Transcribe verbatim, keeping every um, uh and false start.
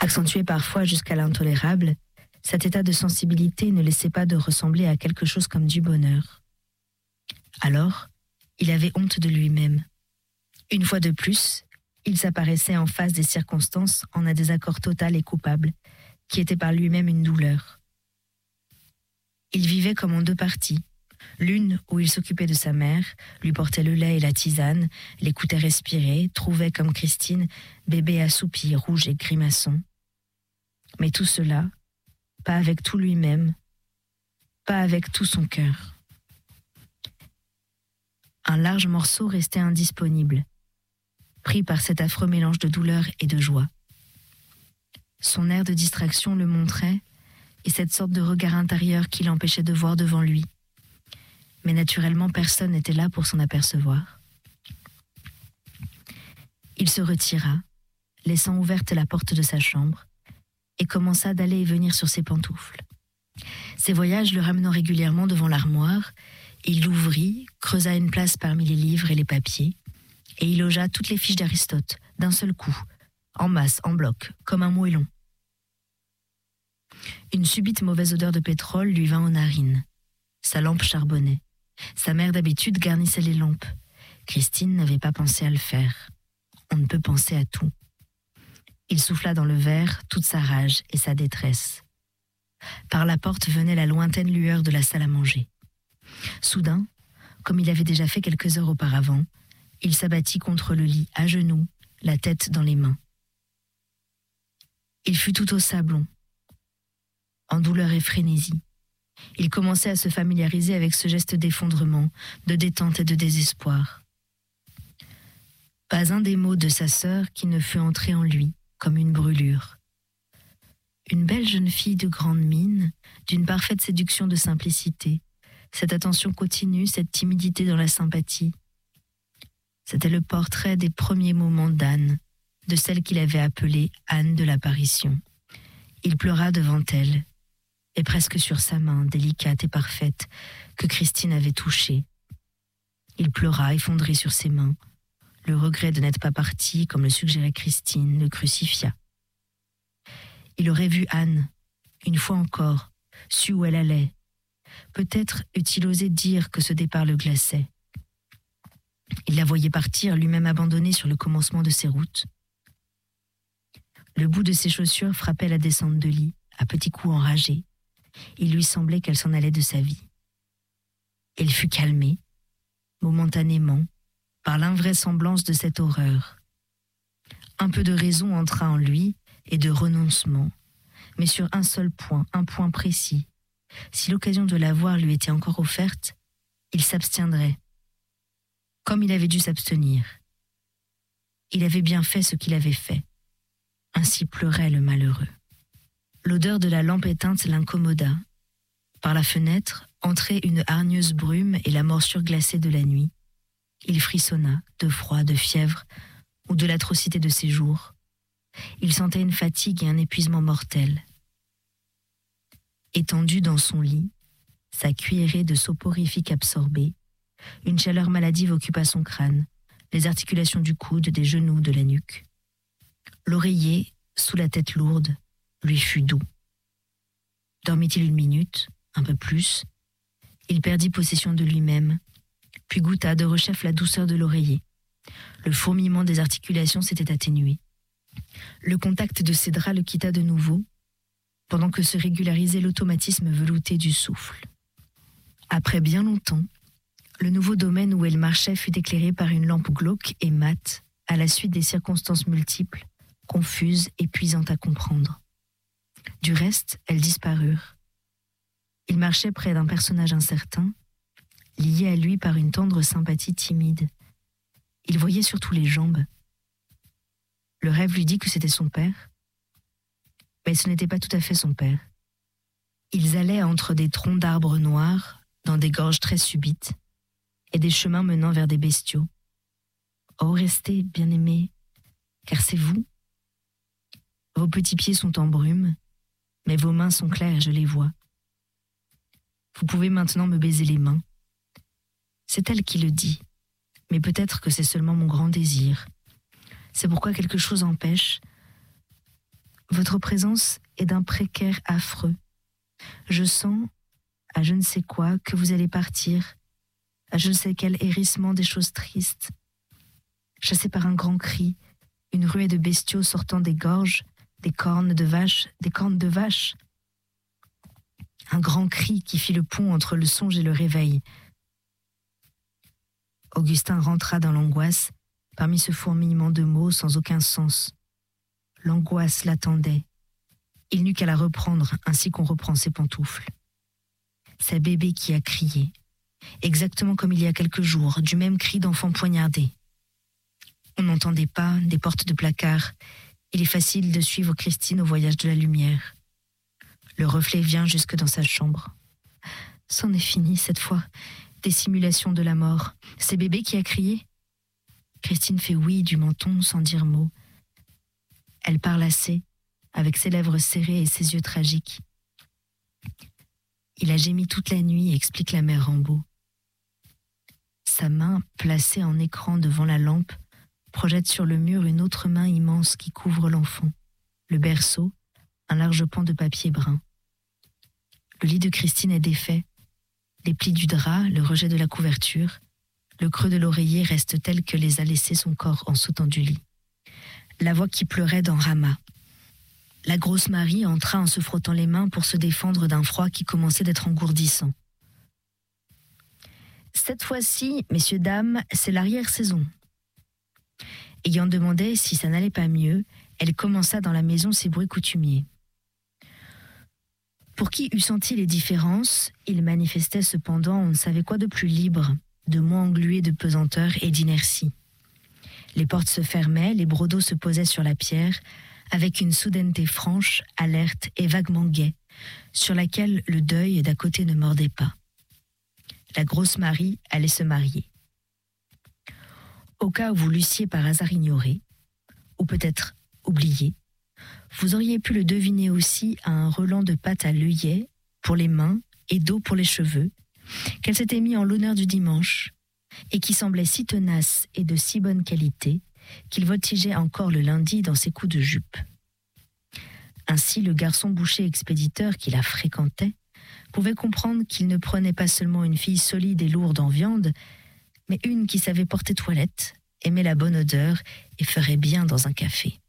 Accentué parfois jusqu'à l'intolérable, cet état de sensibilité ne laissait pas de ressembler à quelque chose comme du bonheur. Alors, il avait honte de lui-même. Une fois de plus, il s'apparaissait en face des circonstances en un désaccord total et coupable, qui était par lui-même une douleur. Il vivait comme en deux parties. L'une où il s'occupait de sa mère, lui portait le lait et la tisane, l'écoutait respirer, trouvait comme Christine bébé assoupi, rouge et grimaçant. Mais tout cela, pas avec tout lui-même, pas avec tout son cœur. Un large morceau restait indisponible, pris par cet affreux mélange de douleur et de joie. Son air de distraction le montrait, et cette sorte de regard intérieur qui l'empêchait de voir devant lui. Mais naturellement, personne n'était là pour s'en apercevoir. Il se retira, laissant ouverte la porte de sa chambre, et commença d'aller et venir sur ses pantoufles. Ses voyages le ramenant régulièrement devant l'armoire, il l'ouvrit, creusa une place parmi les livres et les papiers, et y logea toutes les fiches d'Aristote, d'un seul coup, en masse, en bloc, comme un moellon. Une subite mauvaise odeur de pétrole lui vint aux narines. Sa lampe charbonnait. Sa mère d'habitude garnissait les lampes. Christine n'avait pas pensé à le faire. On ne peut penser à tout. Il souffla dans le verre toute sa rage et sa détresse. Par la porte venait la lointaine lueur de la salle à manger. Soudain, comme il avait déjà fait quelques heures auparavant, il s'abattit contre le lit, à genoux, la tête dans les mains. Il fut tout au sablon, en douleur et frénésie. Il commençait à se familiariser avec ce geste d'effondrement, de détente et de désespoir. Pas un des mots de sa sœur qui ne fût entré en lui, comme une brûlure. Une belle jeune fille de grande mine, d'une parfaite séduction de simplicité, cette attention continue, cette timidité dans la sympathie. C'était le portrait des premiers moments d'Anne, de celle qu'il avait appelée Anne de l'apparition. Il pleura devant elle, et presque sur sa main, délicate et parfaite, que Christine avait touchée. Il pleura, effondré sur ses mains. Le regret de n'être pas parti, comme le suggérait Christine, le crucifia. Il aurait vu Anne, une fois encore, su où elle allait. Peut-être eût-il osé dire que ce départ le glaçait. Il la voyait partir, lui-même abandonné sur le commencement de ses routes. Le bout de ses chaussures frappait la descente de lit, à petits coups enragés. Il lui semblait qu'elle s'en allait de sa vie. Il fut calmé, momentanément, par l'invraisemblance de cette horreur. Un peu de raison entra en lui, et de renoncement, mais sur un seul point, un point précis. Si l'occasion de la voir lui était encore offerte, il s'abstiendrait, comme il avait dû s'abstenir. Il avait bien fait ce qu'il avait fait. Ainsi pleurait le malheureux. L'odeur de la lampe éteinte l'incommoda. Par la fenêtre entrait une hargneuse brume et la morsure glacée de la nuit. Il frissonna, de froid, de fièvre, ou de l'atrocité de ses jours. Il sentait une fatigue et un épuisement mortel. Étendu dans son lit, sa cuillerée de soporifique absorbée, une chaleur maladive occupa son crâne, les articulations du coude, des genoux, de la nuque. L'oreiller, sous la tête lourde, lui fut doux. Dormit-il une minute, un peu plus? Il perdit possession de lui-même, puis goûta de rechef la douceur de l'oreiller. Le fourmillement des articulations s'était atténué. Le contact de ses draps le quitta de nouveau, pendant que se régularisait l'automatisme velouté du souffle. Après bien longtemps, le nouveau domaine où elle marchait fut éclairé par une lampe glauque et mate, à la suite des circonstances multiples, confuses, épuisantes à comprendre. Du reste, elles disparurent. Il marchait près d'un personnage incertain, lié à lui par une tendre sympathie timide. Il voyait surtout les jambes. Le rêve lui dit que c'était son père, mais ce n'était pas tout à fait son père. Ils allaient entre des troncs d'arbres noirs, dans des gorges très subites, et des chemins menant vers des bestiaux. Oh, restez, bien-aimé, car c'est vous. Vos petits pieds sont en brume, mais vos mains sont claires, je les vois. Vous pouvez maintenant me baiser les mains. C'est elle qui le dit, mais peut-être que c'est seulement mon grand désir. C'est pourquoi quelque chose empêche. Votre présence est d'un précaire affreux. Je sens, à je ne sais quoi, que vous allez partir, à je ne sais quel hérissement des choses tristes. Chassé par un grand cri, une ruée de bestiaux sortant des gorges, des cornes de vaches, des cornes de vaches. Un grand cri qui fit le pont entre le songe et le réveil. Augustin rentra dans l'angoisse, parmi ce fourmillement de mots sans aucun sens. L'angoisse l'attendait. Il n'eut qu'à la reprendre ainsi qu'on reprend ses pantoufles. C'est bébé qui a crié, exactement comme il y a quelques jours, du même cri d'enfant poignardé. On n'entendait pas des portes de placard. Il est facile de suivre Christine au voyage de la lumière. Le reflet vient jusque dans sa chambre. C'en est fini cette fois, des simulations de la mort. C'est bébé qui a crié. Christine fait oui du menton sans dire mot. Elle parle assez, avec ses lèvres serrées et ses yeux tragiques. Il a gémi toute la nuit, explique la mère Rambaud. Sa main, placée en écran devant la lampe, projette sur le mur une autre main immense qui couvre l'enfant. Le berceau, un large pan de papier brun. Le lit de Christine est défait. Les plis du drap, le rejet de la couverture, le creux de l'oreiller reste tel que les a laissés son corps en sautant du lit. La voix qui pleurait dans Rama. La grosse Marie entra en se frottant les mains pour se défendre d'un froid qui commençait d'être engourdissant. Cette fois-ci, messieurs, dames, c'est l'arrière-saison. Ayant demandé si ça n'allait pas mieux, elle commença dans la maison ses bruits coutumiers. Pour qui eût senti les différences, il manifestait cependant on ne savait quoi de plus libre, de moins englué de pesanteur et d'inertie. Les portes se fermaient, les brodeaux se posaient sur la pierre, avec une soudaineté franche, alerte et vaguement gaie, sur laquelle le deuil d'à côté ne mordait pas. La grosse Marie allait se marier. Au cas où vous l'eussiez par hasard ignoré, ou peut-être oublié, vous auriez pu le deviner aussi à un relent de pâte à l'œillet pour les mains et d'eau pour les cheveux, qu'elle s'était mis en l'honneur du dimanche, et qui semblait si tenace et de si bonne qualité qu'il voltigeait encore le lundi dans ses coups de jupe. Ainsi, le garçon boucher expéditeur qui la fréquentait pouvait comprendre qu'il ne prenait pas seulement une fille solide et lourde en viande, mais une qui savait porter toilette, aimait la bonne odeur et ferait bien dans un café.